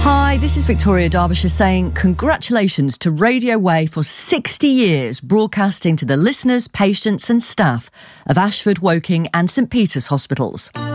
Hi, this is Victoria Derbyshire saying congratulations to Radio Way for 60 years broadcasting to the listeners, patients and staff of Ashford, Woking and St Peter's hospitals.